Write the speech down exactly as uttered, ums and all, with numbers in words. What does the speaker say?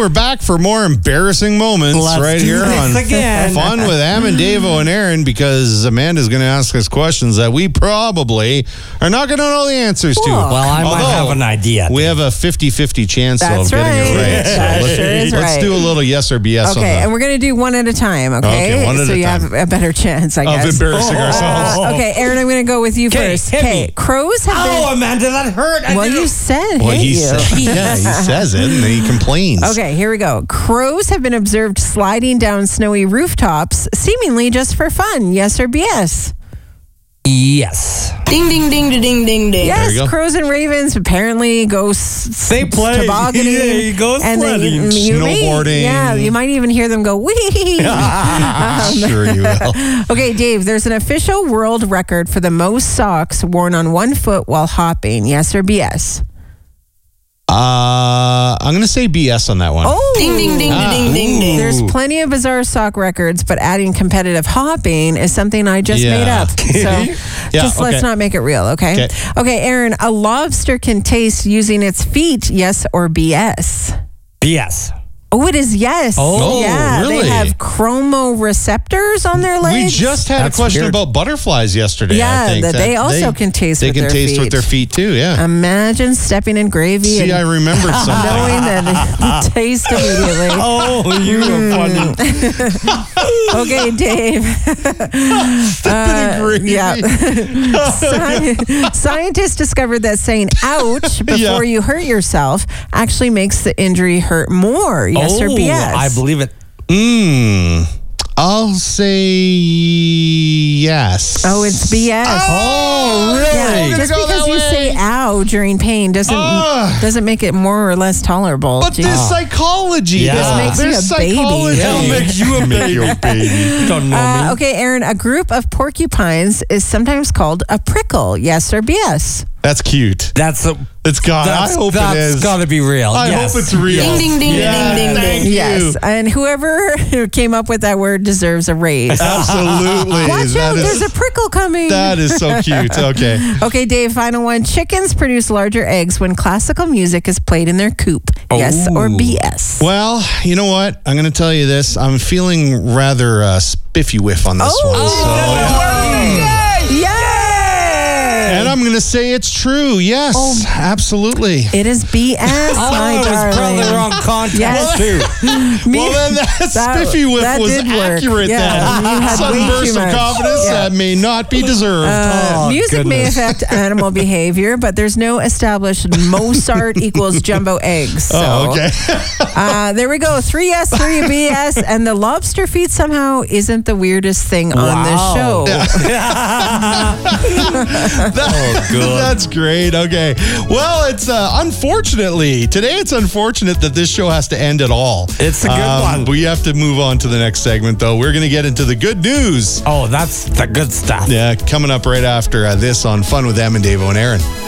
we're back for more embarrassing moments Let's right do here this on again. Fun with Amandavo and Aaron, because Amanda's going to ask us questions that we probably are not going to know the answers to. Well, I might Although, have an idea. We have a fifty-fifty chance though, That's of getting right. it right. So That let's, sure is let's right. do a little yes or B S on Okay, that. and we're going to do one at a time, okay? Okay, one at so a you time. have a better chance, I Of guess. embarrassing ourselves. Uh, okay, Aaron, I'm going to go with you 'Kay, first. hit me. Okay, crows have Oh, been... Amanda, that hurt. I Well, didn't- you said Well, hit he you. said, yeah, he says it and then he complains. Okay, here we go. Crows have been observed sliding down snowy rooftops, seemingly just for fun. Yes or B S? Yes. Ding, ding, ding, ding, ding, ding, ding. Yes, you go. crows and ravens apparently go s- They play. tobogganing. Yeah, you go and then you- sledding. you may- Snowboarding. yeah, you might even hear them go, wee. Sure you will. Okay, Dave, there's an official world record for the most socks worn on one foot while hopping. Yes or B S? Uh, I'm going to say B S on that one. Oh, Ding, ding, ding, Ah, ding, ding, ding. There's Ooh. plenty of bizarre sock records, but adding competitive hopping is something I just Yeah. made up. So Yeah, just let's okay. not make it real, okay? Okay. Okay, Aaron, a lobster can taste using its feet. Yes or B S? Yes. Oh, it is yes. Oh, yeah. really? They have chromoreceptors on their legs. We just had That's a question weird. about butterflies yesterday. Yeah, I think, that they also can taste They with can their taste feet. with their feet too. Yeah. Imagine stepping in gravy See, and I remembered something. knowing that the taste immediately. Oh, you are funny. Okay, Dave. Stepping in gravy. Yeah. Sci- scientists discovered that saying ouch before Yeah. you hurt yourself actually makes the injury hurt more. Yes or Oh, B S? I believe it. Mm, I'll say yes. Oh, it's B S. Oh, really? Yeah, We're gonna just go because that you way? say ow during pain doesn't Ugh. doesn't make it more or less tolerable. But there's psychology. Yeah. This makes you there's a baby. psychology. Yeah, it'll make you a Make you a baby. You don't know Uh, me. okay, Aaron, a group of porcupines is sometimes called a prickle. Yes or B S? That's cute. That's a, It's got. I that's, hope that's it is. got to be real. I yes. hope it's real. Ding, ding, ding, Yeah, ding, ding, thank ding. you. Yes, and whoever came up with that word deserves a raise. Absolutely. Watch That out, is- there's a prickle coming. That is so cute. Okay. Okay, Dave, final one. Chickens produce larger eggs when classical music is played in their coop. Yes or Ooh. B S? Well, you know what? I'm going to tell you this. I'm feeling rather uh, spiffy whiff on this Oh. one. So, Yay! and I'm going to say it's true. Yes, Oh. absolutely. It is B S, Oh, my it was darling. probably the wrong context, Yes. too. Me- Well, then that, that- spiffy whiff that was did work. accurate Yeah, then. you had Sudden way burst too of much. confidence Yeah. that may not be deserved. Uh, Oh, music may goodness. affect animal behavior, but there's no established Mozart equals jumbo eggs. So, oh, okay. uh, there we go. Three yes, three B S, and the lobster feet somehow isn't the weirdest thing on this Wow. show. That- good. That's great. Okay. Well, it's uh, unfortunately, today it's unfortunate that this show has to end at all. It's a good Um, one. We have to move on to the next segment, though. We're going to get into the good news. Oh, that's the good stuff. Yeah, coming up right after uh, this on Fun with Amandavo and Aaron.